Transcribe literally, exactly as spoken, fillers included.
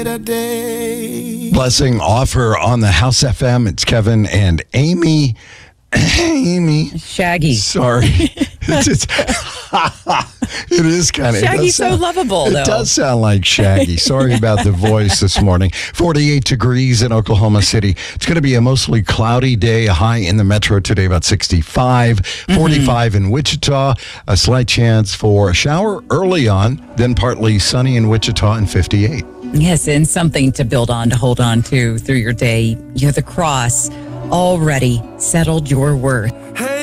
it a day. Blessing offer on the House F M. It's Kevin and Amy. Amy. Shaggy. Sorry. It's, it's, it is kind of. Shaggy's so lovable, though. It does sound like Shaggy. Sorry about the voice this morning. forty-eight degrees in Oklahoma City. It's going to be a mostly cloudy day. A high in the metro today, about sixty-five. forty-five mm-hmm. in Wichita. A slight chance for a shower early on, then partly sunny in Wichita and fifty-eight. Yes, and something to build on, to hold on to through your day. You have the cross already settled your worth. Hey.